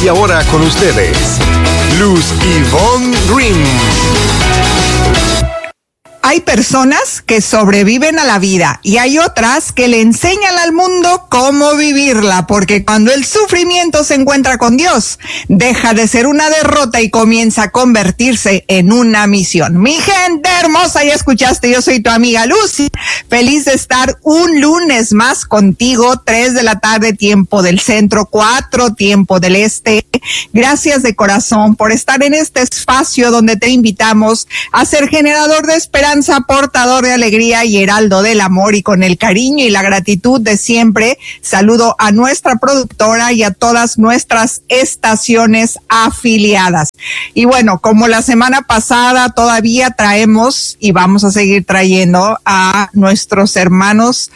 Y ahora con ustedes, Luz Ivonne Green. Hay personas que sobreviven a la vida y hay otras que le enseñan al mundo cómo vivirla, porque cuando el sufrimiento se encuentra con Dios, deja de ser una derrota y comienza a convertirse en una misión. Mi gente hermosa, ya escuchaste, yo soy tu amiga Lucy, feliz de estar un lunes más contigo, 3 de la tarde, tiempo del centro, 4, tiempo del este. Gracias de corazón por estar en este espacio donde te invitamos a ser generador de esperanza, portador de alegría y heraldo del amor, y con el cariño y la gratitud de siempre saludo a nuestra productora y a todas nuestras estaciones afiliadas. Y bueno, como la semana pasada, todavía traemos y vamos a seguir trayendo a nuestros hermanos,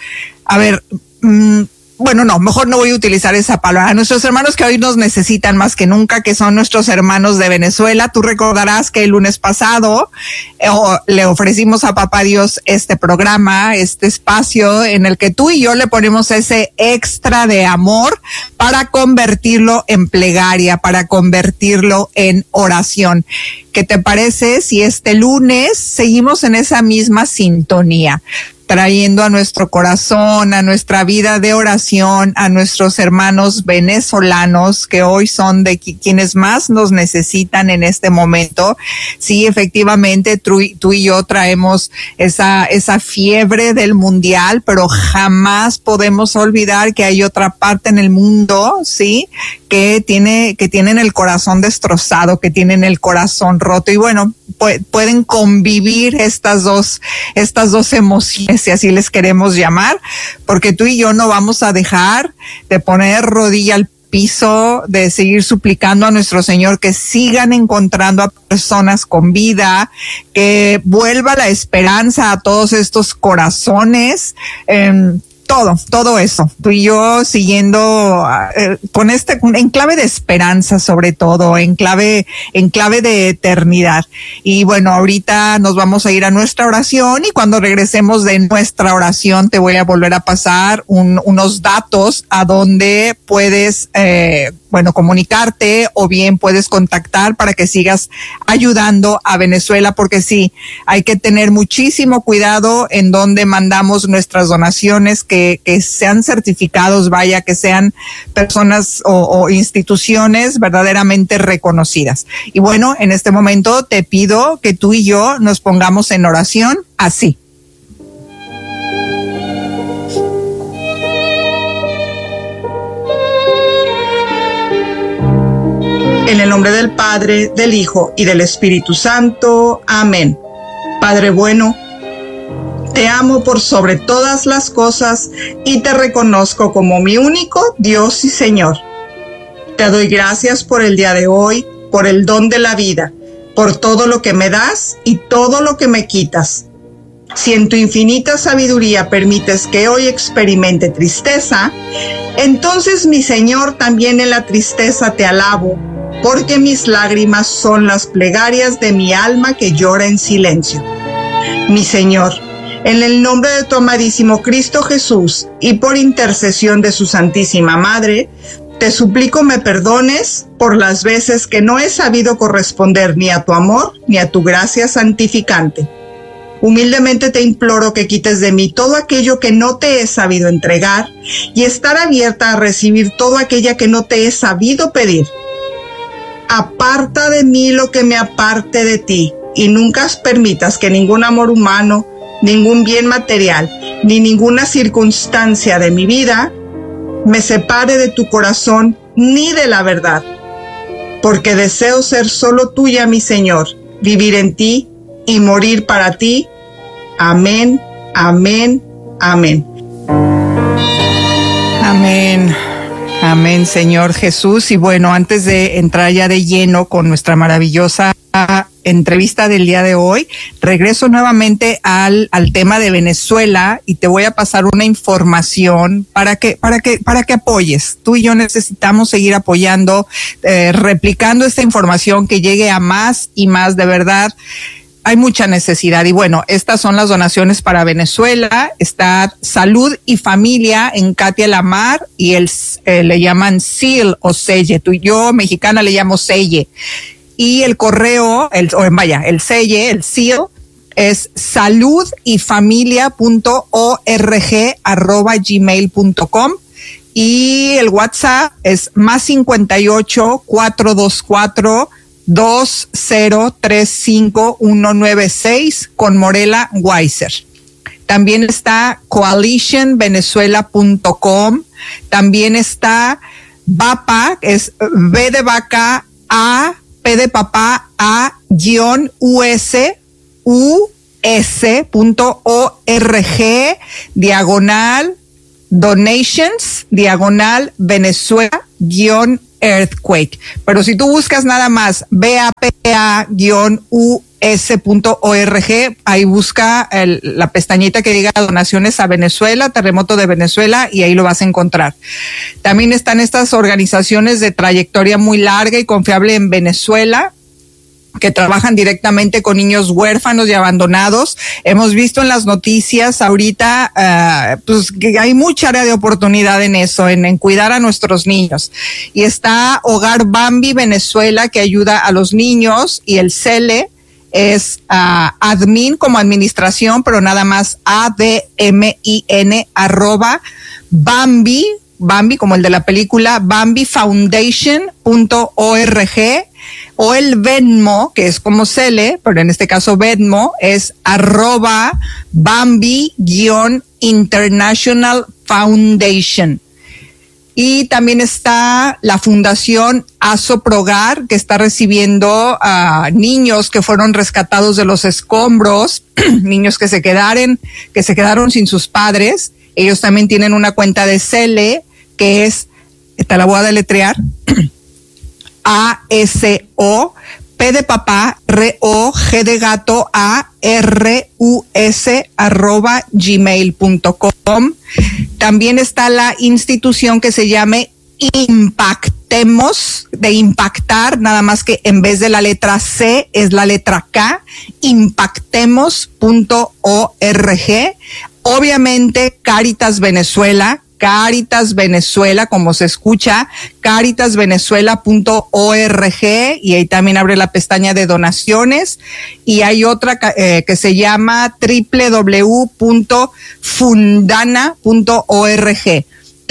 bueno, no, mejor no voy a utilizar esa palabra. Nuestros hermanos que hoy nos necesitan más que nunca, que son nuestros hermanos de Venezuela. Tú recordarás que el lunes pasado le ofrecimos a Papá Dios este programa, este espacio en el que tú y yo le ponemos ese extra de amor para convertirlo en plegaria, para convertirlo en oración. ¿Qué te parece si este lunes seguimos en esa misma sintonía? Trayendo a nuestro corazón, a nuestra vida de oración, a nuestros hermanos venezolanos que hoy son de quienes más nos necesitan en este momento. Sí, efectivamente, tú y yo traemos esa fiebre del mundial, pero jamás podemos olvidar que hay otra parte en el mundo, sí, que tienen el corazón destrozado, que tienen el corazón roto, y bueno, pueden convivir estas dos emociones, si así les queremos llamar, porque tú y yo no vamos a dejar de poner rodilla al piso, de seguir suplicando a nuestro Señor que sigan encontrando a personas con vida, que vuelva la esperanza a todos estos corazones, todo eso, tú y yo siguiendo en clave de esperanza, sobre todo, en clave de eternidad. Y bueno, ahorita nos vamos a ir a nuestra oración, y cuando regresemos de nuestra oración te voy a volver a pasar unos datos a donde puedes comunicarte, o bien puedes contactar para que sigas ayudando a Venezuela, porque sí, hay que tener muchísimo cuidado en donde mandamos nuestras donaciones, que sean certificados, que sean personas o instituciones verdaderamente reconocidas. Y bueno, en este momento te pido que tú y yo nos pongamos en oración así. En el nombre del Padre, del Hijo y del Espíritu Santo. Amén. Padre bueno, te amo por sobre todas las cosas y te reconozco como mi único Dios y Señor. Te doy gracias por el día de hoy, por el don de la vida, por todo lo que me das y todo lo que me quitas. Si en tu infinita sabiduría permites que hoy experimente tristeza, entonces, mi Señor, también en la tristeza te alabo, porque mis lágrimas son las plegarias de mi alma que llora en silencio. Mi Señor, en el nombre de tu amadísimo Cristo Jesús y por intercesión de su Santísima Madre, te suplico me perdones por las veces que no he sabido corresponder ni a tu amor ni a tu gracia santificante. Humildemente te imploro que quites de mí todo aquello que no te he sabido entregar y estar abierta a recibir todo aquello que no te he sabido pedir. Aparta de mí lo que me aparte de ti, y nunca permitas que ningún amor humano, ningún bien material, ni ninguna circunstancia de mi vida me separe de tu corazón ni de la verdad, porque deseo ser solo tuya, mi Señor, vivir en ti y morir para ti. Amén, amén, amén. Amén. Amén, Señor Jesús. Y bueno, antes de entrar ya de lleno con nuestra maravillosa entrevista del día de hoy, regreso nuevamente al tema de Venezuela, y te voy a pasar una información para que apoyes. Tú y yo necesitamos seguir apoyando, replicando esta información, que llegue a más y más. De verdad, hay mucha necesidad. Y bueno, estas son las donaciones para Venezuela. Está Salud y Familia en Katia Lamar y le llaman SEAL o Selle. Yo, mexicana, le llamo Selle. Y el correo, el Selle, el SEAL, es saludyfamilia.org@gmail.com. Y el WhatsApp es +58 424 2035196 con Morela Weiser. También está coalitionvenezuela.com. También está VAPA, es V de vaca A, P de papá A, US.org, /donations, Venezuela, earthquake. Pero si tú buscas nada más BAPA-US.org, ahí busca la pestañita que diga donaciones a Venezuela, terremoto de Venezuela, y ahí lo vas a encontrar. También están estas organizaciones de trayectoria muy larga y confiable en Venezuela, que trabajan directamente con niños huérfanos y abandonados. Hemos visto en las noticias ahorita pues que hay mucha área de oportunidad en eso, en cuidar a nuestros niños. Y está Hogar Bambi Venezuela, que ayuda a los niños, y el CELE es admin como administración, pero nada más ADMIN @Bambi como el de la película, BambiFoundation.org. O el Venmo, que es como Cele, pero en este caso Venmo, es @Bambi-International Foundation. Y también está la Fundación Asoprogar, que está recibiendo a niños que fueron rescatados de los escombros, niños que se quedaron sin sus padres. Ellos también tienen una cuenta de Cele, que es, te la voy a deletrear, ASO, P de papá, RO, G de gato, ARUS @gmail.com. También está la institución que se llame Impactemos, de impactar, nada más que en vez de la letra C es la letra K, impactemos.org. Obviamente Cáritas Venezuela, como se escucha, caritasvenezuela.org, y ahí también abre la pestaña de donaciones. Y hay otra que se llama www.fundana.org,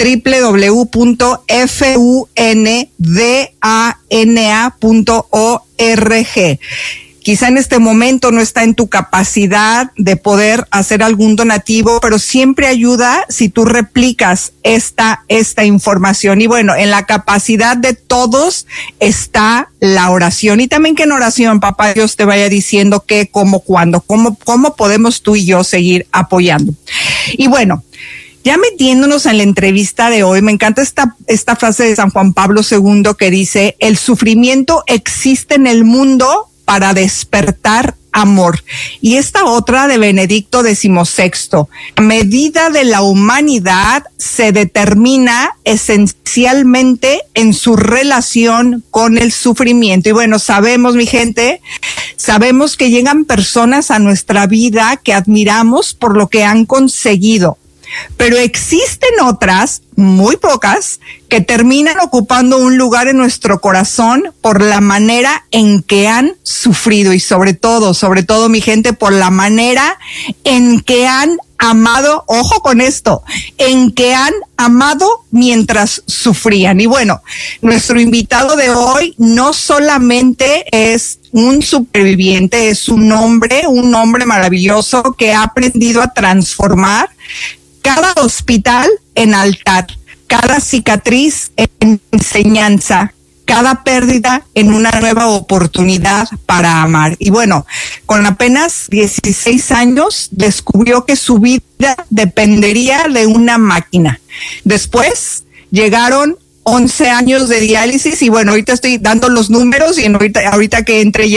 www.fundana.org. Quizá en este momento no está en tu capacidad de poder hacer algún donativo, pero siempre ayuda si tú replicas esta información. Y bueno, en la capacidad de todos está la oración. Y también que en oración, papá Dios te vaya diciendo qué, cómo, cuándo, cómo podemos tú y yo seguir apoyando. Y bueno, ya metiéndonos en la entrevista de hoy, me encanta esta frase de San Juan Pablo II que dice: el sufrimiento existe en el mundo para despertar amor. Y esta otra de Benedicto XVI: la medida de la humanidad se determina esencialmente en su relación con el sufrimiento. Y bueno, sabemos, mi gente, sabemos que llegan personas a nuestra vida que admiramos por lo que han conseguido. Pero existen otras, muy pocas, que terminan ocupando un lugar en nuestro corazón por la manera en que han sufrido, y sobre todo, mi gente, por la manera en que han amado, ojo con esto, en que han amado mientras sufrían. Y bueno, nuestro invitado de hoy no solamente es un superviviente, es un hombre maravilloso que ha aprendido a transformar cada hospital en altar, cada cicatriz en enseñanza, cada pérdida en una nueva oportunidad para amar. Y bueno, con apenas 16 años descubrió que su vida dependería de una máquina. Después llegaron 11 años de diálisis, y bueno, ahorita estoy dando los números, y ahorita que entre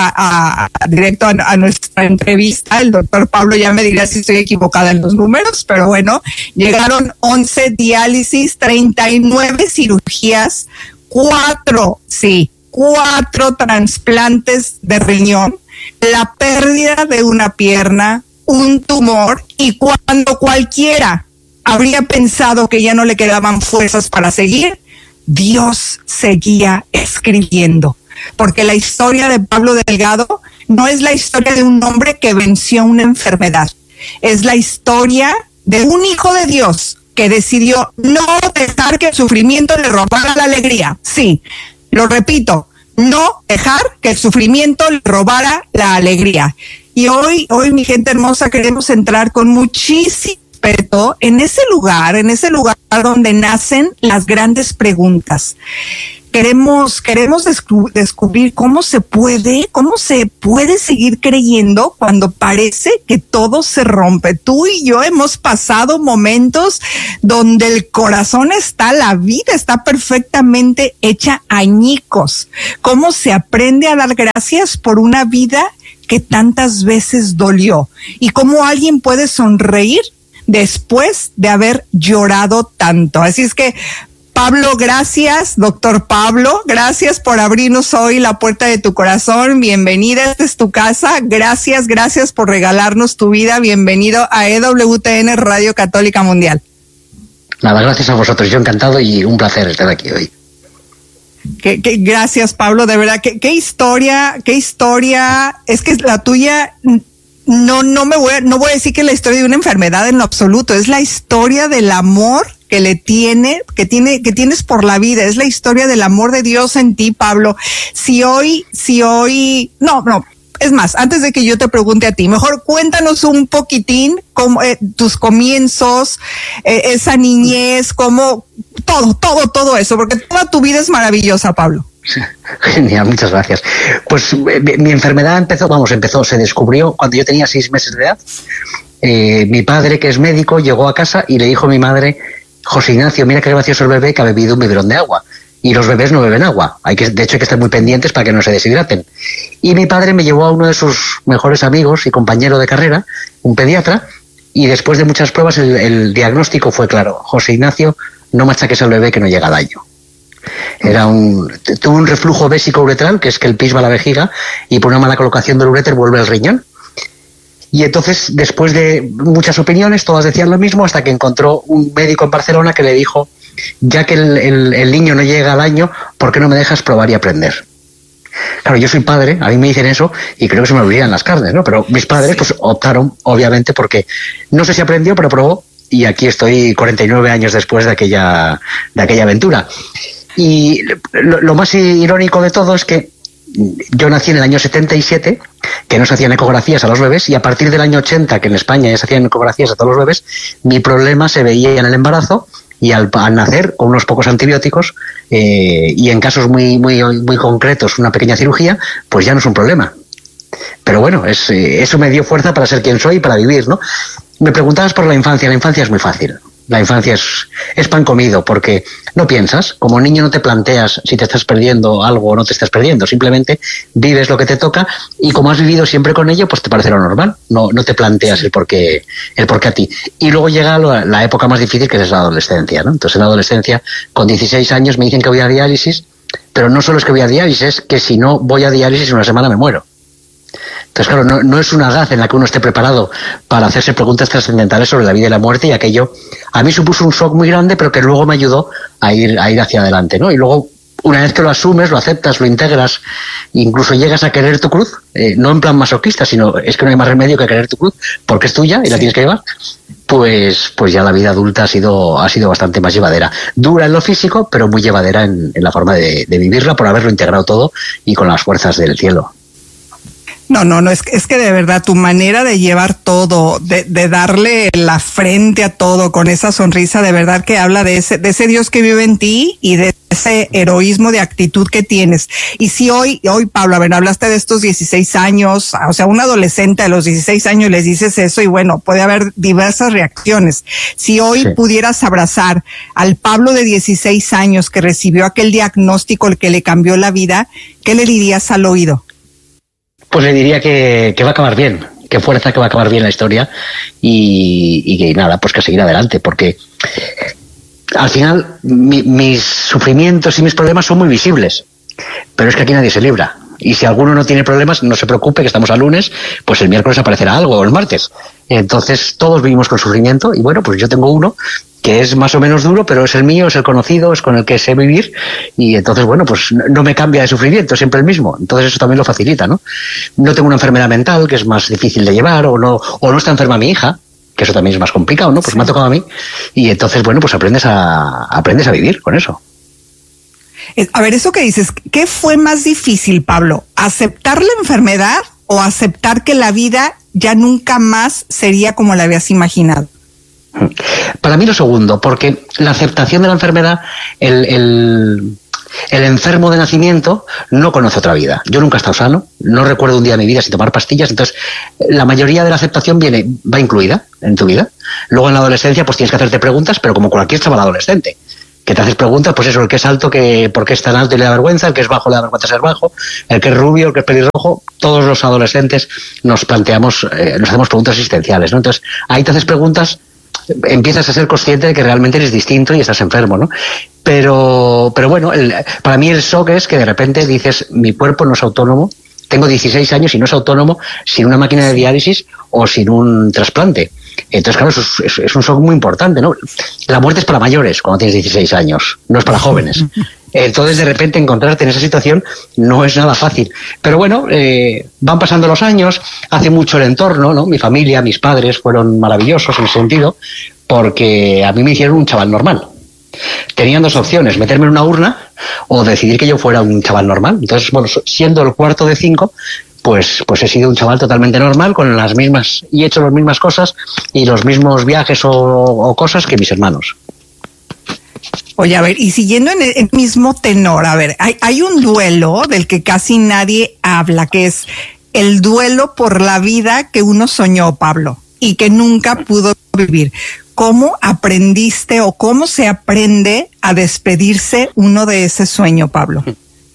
ya directo a nuestra entrevista, el doctor Pablo ya me dirá si estoy equivocada en los números, pero bueno, llegaron 11 diálisis, 39 cirugías, 4 trasplantes de riñón, la pérdida de una pierna, un tumor, y cuando cualquiera habría pensado que ya no le quedaban fuerzas para seguir, Dios seguía escribiendo. Porque la historia de Pablo Delgado no es la historia de un hombre que venció una enfermedad. Es la historia de un hijo de Dios que decidió no dejar que el sufrimiento le robara la alegría. Sí, lo repito, no dejar que el sufrimiento le robara la alegría. Y hoy, mi gente hermosa, queremos entrar con muchísimo respeto en ese lugar donde nacen las grandes preguntas. Queremos descubrir cómo se puede seguir creyendo cuando parece que todo se rompe. Tú y yo hemos pasado momentos donde el corazón la vida está perfectamente hecha añicos. Cómo se aprende a dar gracias por una vida que tantas veces dolió, y cómo alguien puede sonreír después de haber llorado tanto. Así es que, Pablo, gracias, doctor Pablo, gracias por abrirnos hoy la puerta de tu corazón. Bienvenida, esta es tu casa. Gracias por regalarnos tu vida. Bienvenido a EWTN Radio Católica Mundial. Nada, gracias a vosotros. Yo encantado y un placer estar aquí hoy. Gracias, Pablo, de verdad. Qué historia. Es que la tuya, no voy a decir que es la historia de una enfermedad en lo absoluto. Es la historia del amor que tienes por la vida. Es la historia del amor de Dios en ti, Pablo. Es más, antes de que yo te pregunte a ti, mejor cuéntanos un poquitín cómo, tus comienzos, esa niñez, cómo, todo eso, porque toda tu vida es maravillosa, Pablo. Genial, muchas gracias. Pues mi enfermedad se descubrió cuando yo tenía 6 meses de edad. Mi padre, que es médico, llegó a casa y le dijo a mi madre: José Ignacio, mira qué gracioso el bebé que ha bebido un biberón de agua. Y los bebés no beben agua. De hecho, hay que estar muy pendientes para que no se deshidraten. Y mi padre me llevó a uno de sus mejores amigos y compañero de carrera, un pediatra, y después de muchas pruebas el diagnóstico fue claro: José Ignacio, no machaques al bebé que no llega al año. Tuvo un reflujo vésico-uretral, que es que el pis va a la vejiga, y por una mala colocación del uréter vuelve al riñón. Y entonces, después de muchas opiniones, todas decían lo mismo, hasta que encontró un médico en Barcelona que le dijo: ya que el niño no llega al año, ¿por qué no me dejas probar y aprender? Claro, yo soy padre, a mí me dicen eso y creo que se me olvidan las carnes, ¿no? Pero mis padres pues optaron, obviamente, porque no sé si aprendió, pero probó, y aquí estoy 49 años después de aquella aventura. Y lo más irónico de todo es que yo nací en el año 77, que no se hacían ecografías a los bebés, y a partir del año 80, que en España ya se hacían ecografías a todos los bebés, mi problema se veía en el embarazo, y al nacer con unos pocos antibióticos y en casos muy concretos una pequeña cirugía, pues ya no es un problema. Pero bueno, eso me dio fuerza para ser quien soy y para vivir, ¿no? Me preguntabas por la infancia. La infancia es muy fácil. La infancia es pan comido, porque no piensas. Como niño no te planteas si te estás perdiendo algo o no te estás perdiendo. Simplemente vives lo que te toca, y como has vivido siempre con ello, pues te parece lo normal. No te planteas el por qué a ti. Y luego llega la época más difícil, que es la adolescencia, ¿no? Entonces en la adolescencia, con 16 años, me dicen que voy a diálisis, pero no solo es que voy a diálisis, es que si no voy a diálisis en una semana me muero. Entonces, claro, no es una edad en la que uno esté preparado para hacerse preguntas trascendentales sobre la vida y la muerte, y aquello a mí supuso un shock muy grande, pero que luego me ayudó a ir hacia adelante, ¿no? Y luego, una vez que lo asumes, lo aceptas, lo integras, incluso llegas a querer tu cruz, no en plan masoquista, sino es que no hay más remedio que querer tu cruz, porque es tuya y la tienes que llevar, pues ya la vida adulta ha sido bastante más llevadera. Dura en lo físico, pero muy llevadera en la forma de vivirla, por haberlo integrado todo y con las fuerzas del cielo. No, es que de verdad tu manera de llevar todo, de darle la frente a todo con esa sonrisa, de verdad que habla de ese Dios que vive en ti y de ese heroísmo de actitud que tienes. Y si hoy, Pablo, a ver, hablaste de estos 16 años, o sea, un adolescente a los 16 años les dices eso y bueno, puede haber diversas reacciones. Si hoy pudieras abrazar al Pablo de 16 años que recibió aquel diagnóstico, el que le cambió la vida, ¿qué le dirías al oído? Pues le diría que va a acabar bien, que fuerza, que va a acabar bien la historia, y que nada, pues que seguir adelante, porque al final mis sufrimientos y mis problemas son muy visibles, pero es que aquí nadie se libra. Y si alguno no tiene problemas, no se preocupe, que estamos a lunes, pues el miércoles aparecerá algo, o el martes. Entonces todos vivimos con sufrimiento, y bueno, pues yo tengo uno que es más o menos duro, pero es el mío, es el conocido, es con el que sé vivir, y entonces, bueno, pues no me cambia de sufrimiento, es siempre el mismo. Entonces eso también lo facilita, ¿no? No tengo una enfermedad mental, que es más difícil de llevar, o no está enferma mi hija, que eso también es más complicado, ¿no? Pues sí. Me ha tocado a mí, y entonces, bueno, pues aprendes a vivir con eso. A ver, eso que dices, ¿qué fue más difícil, Pablo? ¿Aceptar la enfermedad o aceptar que la vida ya nunca más sería como la habías imaginado? Para mí lo segundo, porque la aceptación de la enfermedad, el enfermo de nacimiento no conoce otra vida. Yo nunca he estado sano, no recuerdo un día de mi vida sin tomar pastillas, entonces la mayoría de la aceptación va incluida en tu vida. Luego en la adolescencia pues tienes que hacerte preguntas, pero como cualquier chaval adolescente, que te haces preguntas, pues eso, el que es alto, por qué es tan alto y le da vergüenza, el que es bajo le da vergüenza ser bajo, el que es rubio, el que es pelirrojo, todos los adolescentes nos hacemos preguntas existenciales, ¿no? Entonces ahí te haces preguntas, empiezas a ser consciente de que realmente eres distinto y estás enfermo, ¿no? Pero bueno, para mí el shock es que de repente dices, mi cuerpo no es autónomo, tengo 16 años y no es autónomo sin una máquina de diálisis o sin un trasplante. Entonces, claro, eso es un shock muy importante, ¿no? La muerte es para mayores cuando tienes 16 años, no es para jóvenes. Entonces, de repente, encontrarte en esa situación no es nada fácil. Pero bueno, van pasando los años, hace mucho el entorno, ¿no? Mi familia, mis padres fueron maravillosos en ese sentido, porque a mí me hicieron un chaval normal. Tenían dos opciones, meterme en una urna o decidir que yo fuera un chaval normal. Entonces, bueno, siendo el cuarto de 5, pues he sido un chaval totalmente normal, con las mismas, y he hecho las mismas cosas y los mismos viajes o cosas que mis hermanos. Oye, a ver, y siguiendo en el mismo tenor, a ver, hay un duelo del que casi nadie habla, que es el duelo por la vida que uno soñó, Pablo, y que nunca pudo vivir. ¿Cómo aprendiste o cómo se aprende a despedirse uno de ese sueño, Pablo?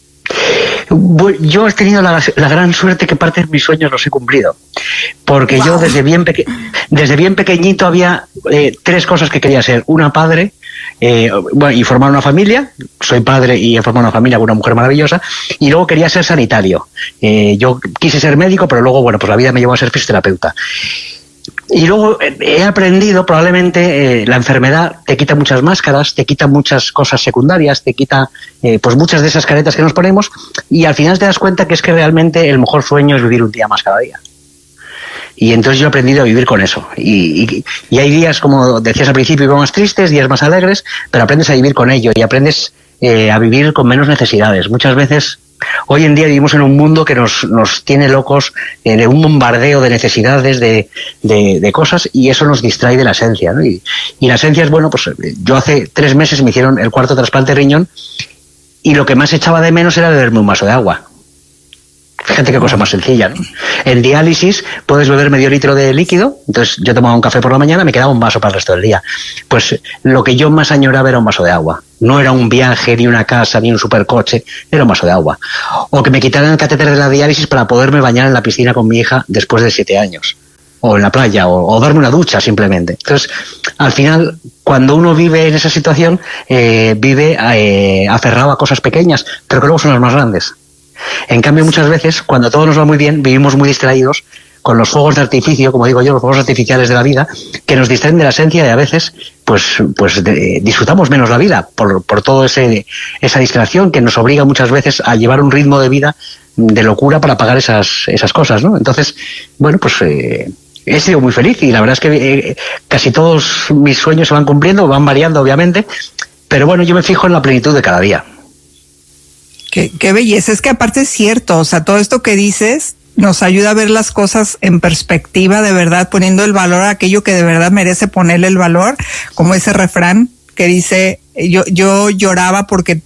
Yo he tenido la gran suerte que parte de mis sueños los he cumplido, porque yo desde bien pequeñito había 3 cosas que quería ser: una, padre, y formar una familia. Soy padre y he formado una familia con una mujer maravillosa, y luego quería ser sanitario. Yo quise ser médico, pero luego, bueno, pues la vida me llevó a ser fisioterapeuta. Y luego he aprendido, probablemente, la enfermedad te quita muchas máscaras, te quita muchas cosas secundarias, te quita pues muchas de esas caretas que nos ponemos, y al final te das cuenta que es que realmente el mejor sueño es vivir un día más cada día. Y entonces yo he aprendido a vivir con eso. Y hay días, como decías al principio, más tristes, días más alegres, pero aprendes a vivir con ello y aprendes a vivir con menos necesidades. Muchas veces, hoy en día vivimos en un mundo que nos tiene locos, de un bombardeo de necesidades, de cosas, y eso nos distrae de la esencia, ¿no? Y la esencia es, bueno, pues yo hace 3 meses me hicieron el 4º trasplante de riñón, y lo que más echaba de menos era beberme un vaso de agua. Fíjate qué cosa más sencilla, ¿no? En diálisis puedes beber medio litro de líquido, entonces yo tomaba un café por la mañana, me quedaba un vaso para el resto del día. Pues lo que yo más añoraba era un vaso de agua. No era un viaje, ni una casa, ni un supercoche, era un vaso de agua. O que me quitaran el catéter de la diálisis para poderme bañar en la piscina con mi hija después de 7 años. O en la playa, o darme una ducha simplemente. Entonces, al final, cuando uno vive en esa situación, vive aferrado a cosas pequeñas, pero que luego son las más grandes. En cambio, muchas veces, cuando todo nos va muy bien, vivimos muy distraídos con los fuegos de artificio, como digo yo, los fuegos artificiales de la vida, que nos distraen de la esencia, y a veces pues disfrutamos menos la vida por todo esa distracción que nos obliga muchas veces a llevar un ritmo de vida de locura para pagar esas cosas, ¿no? Entonces, bueno, pues he sido muy feliz, y la verdad es que casi todos mis sueños se van cumpliendo, van variando obviamente, pero bueno, yo me fijo en la plenitud de cada día. Qué belleza, es que aparte es cierto, o sea, todo esto que dices nos ayuda a ver las cosas en perspectiva, de verdad, poniendo el valor a aquello que de verdad merece ponerle el valor, como ese refrán que dice, yo lloraba porque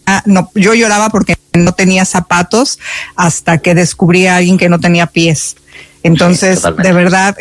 no tenía zapatos hasta que descubrí a alguien que no tenía pies. Entonces, sí, de verdad,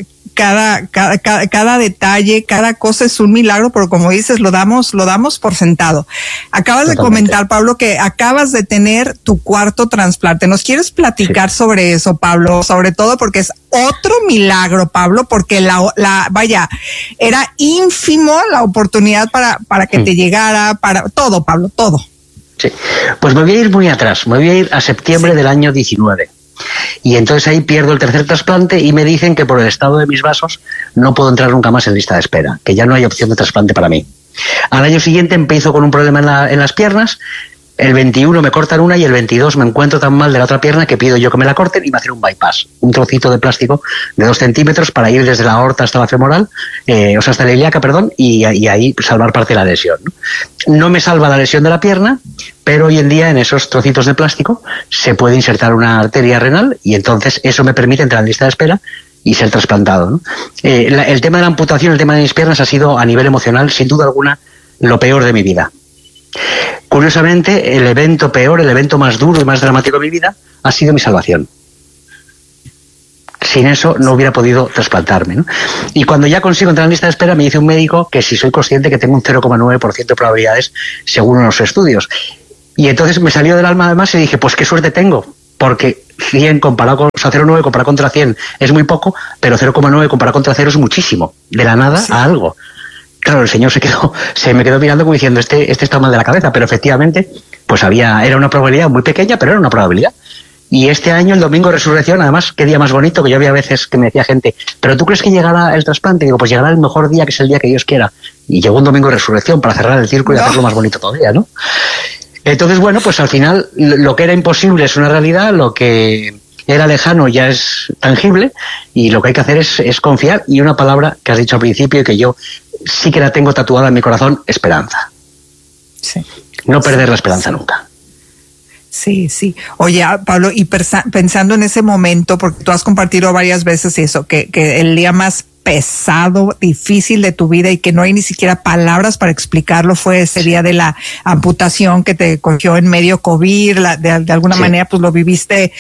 cada detalle, cada cosa es un milagro, pero como dices, lo damos por sentado. Acabas de comentar, Pablo, que acabas de tener tu 4º trasplante. ¿Nos quieres platicar sobre eso, Pablo? Sobre todo porque es otro milagro, Pablo, porque vaya, era ínfimo la oportunidad para que te llegara, para todo, Pablo, todo. Sí, pues me voy a ir muy atrás, me voy a ir a septiembre del año 19. Y entonces ahí pierdo el tercer trasplante y me dicen que por el estado de mis vasos no puedo entrar nunca más en lista de espera, que ya no hay opción de trasplante para mí. Al año siguiente empiezo con un problema en las piernas. El 21 me cortan una y el 22 me encuentro tan mal de la otra pierna que pido yo que me la corten y me hacen un bypass, un trocito de plástico de 2 centímetros para ir desde la aorta hasta la femoral, hasta la ilíaca, perdón, y ahí salvar parte de la lesión, ¿no? No me salva la lesión de la pierna, pero hoy en día en esos trocitos de plástico se puede insertar una arteria renal y entonces eso me permite entrar en lista de espera y ser trasplantado, ¿no? El tema de la amputación, el tema de mis piernas ha sido a nivel emocional, sin duda alguna, lo peor de mi vida. Curiosamente, el evento peor, el evento más duro y más dramático de mi vida ha sido mi salvación. Sin eso no hubiera podido trasplantarme, ¿no? Y cuando ya consigo entrar en lista de espera me dice un médico que si soy consciente que tengo un 0,9% de probabilidades según los estudios. Y entonces me salió del alma además y dije, pues qué suerte tengo, porque 100 comparado con, o sea, 0,9 comparado contra 100 es muy poco, pero 0,9 comparado contra 0 es muchísimo, de la nada a algo. Claro, el señor se me quedó mirando como diciendo, este está mal de la cabeza, pero efectivamente, pues era una probabilidad muy pequeña, pero era una probabilidad. Y este año, el domingo de resurrección, además, qué día más bonito, que yo había veces que me decía gente, ¿pero tú crees que llegará el trasplante? Y digo, pues llegará el mejor día, que es el día que Dios quiera. Y llegó un domingo de resurrección para cerrar el círculo y hacerlo más bonito todavía, ¿no? Entonces, bueno, pues al final, lo que era imposible es una realidad, lo que era lejano ya es tangible, y lo que hay que hacer es confiar, y una palabra que has dicho al principio y que yo sí que la tengo tatuada en mi corazón, esperanza. Sí. No perder la esperanza nunca. Sí, sí. Oye, Pablo, y pensando en ese momento, porque tú has compartido varias veces eso, que el día más pesado, difícil de tu vida y que no hay ni siquiera palabras para explicarlo fue ese día de la amputación que te cogió en medio COVID, de alguna manera pues lo viviste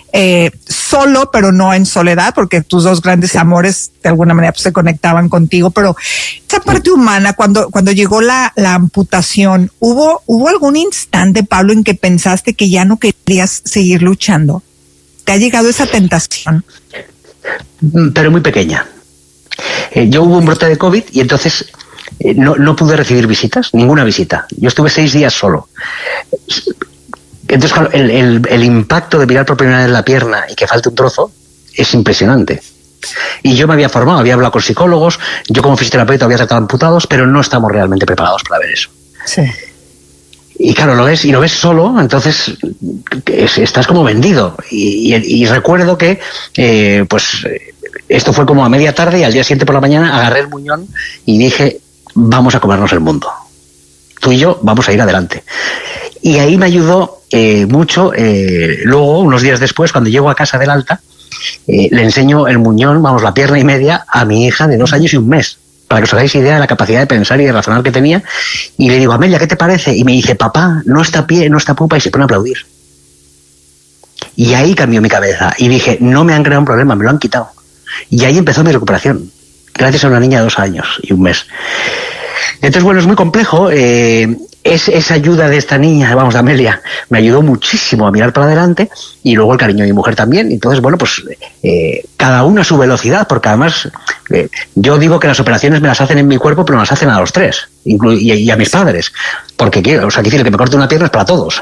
solo, pero no en soledad, porque tus dos grandes amores de alguna manera pues se conectaban contigo, pero esa parte humana, cuando llegó la amputación, ¿hubo algún instante, Pablo, en que pensaste que ya no querías seguir luchando? ¿Te ha llegado esa tentación? Pero muy pequeña. Yo hubo un brote de COVID y entonces no pude recibir visitas, ninguna visita. Yo estuve 6 días solo. Entonces, claro, el impacto de mirar por primera vez la pierna y que falte un trozo es impresionante. Y yo me había formado, había hablado con psicólogos, yo como fisioterapeuta había tratado amputados, pero no estamos realmente preparados para ver eso. Sí. Y claro, lo ves solo, entonces estás como vendido. Y recuerdo que, esto fue como a media tarde y al día siguiente por la mañana agarré el muñón y dije, vamos a comernos el mundo. Tú y yo vamos a ir adelante. Y ahí me ayudó mucho. Luego, unos días después, cuando llego a casa del alta, le enseño el muñón, la pierna y media, a mi hija de 2 años y 1 mes. Para que os hagáis idea de la capacidad de pensar y de razonar que tenía. Y le digo, Amelia, ¿qué te parece? Y me dice, papá, no está pie, no está pupa, y se pone a aplaudir. Y ahí cambió mi cabeza. Y dije, no me han creado un problema, me lo han quitado. Y ahí empezó mi recuperación, gracias a una niña de 2 años y 1 mes. Entonces, bueno, es muy complejo. Esa ayuda de esta niña, de Amelia, me ayudó muchísimo a mirar para adelante, y luego el cariño de mi mujer también. Entonces, bueno, pues cada uno a su velocidad, porque además yo digo que las operaciones me las hacen en mi cuerpo, pero me las hacen a los 3, y a mis padres. Porque quiero decir, que me corte una pierna es para todos.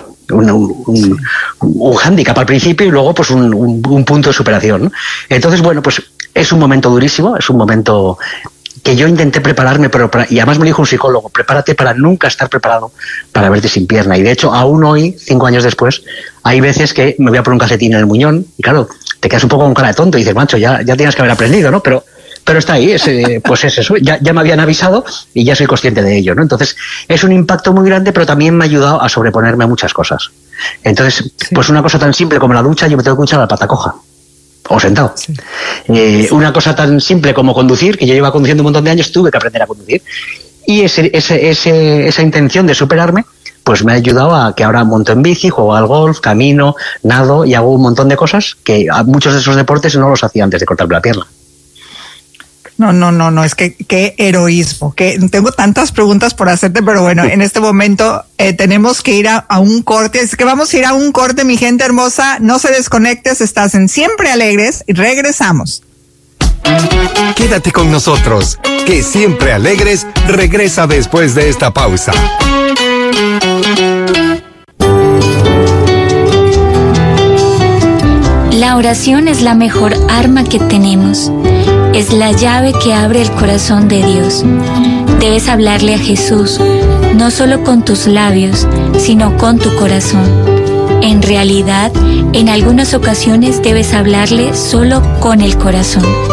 Un hándicap al principio y luego pues un punto de superación, ¿no? Entonces, bueno, pues es un momento durísimo, es un momento que yo intenté prepararme, y además me dijo un psicólogo, prepárate para nunca estar preparado para verte sin pierna. Y de hecho, aún hoy, 5 años después, hay veces que me voy a poner un calcetín en el muñón y claro, te quedas un poco con cara de tonto y dices, macho, ya tienes que haber aprendido, ¿no? Pero está ahí, pues es eso, ya me habían avisado y ya soy consciente de ello, ¿no? Entonces, es un impacto muy grande, pero también me ha ayudado a sobreponerme a muchas cosas. Entonces, pues una cosa tan simple como la ducha, yo me tengo que duchar a la pata coja o sentado. Sí. Una cosa tan simple como conducir, que yo llevo conduciendo un montón de años, tuve que aprender a conducir. Y esa intención de superarme, pues me ha ayudado a que ahora monto en bici, juego al golf, camino, nado y hago un montón de cosas que a muchos de esos deportes no los hacía antes de cortarme la pierna. No, es que qué heroísmo, que tengo tantas preguntas por hacerte, pero bueno, en este momento tenemos que ir a un corte, es que vamos a ir a un corte, mi gente hermosa, no se desconectes, estás en Siempre Alegres y regresamos. Quédate con nosotros, que Siempre Alegres regresa después de esta pausa. oración es la mejor arma que tenemos. Es la llave que abre el corazón de Dios. Debes hablarle a Jesús, no solo con tus labios, sino con tu corazón. En realidad, en algunas ocasiones debes hablarle solo con el corazón.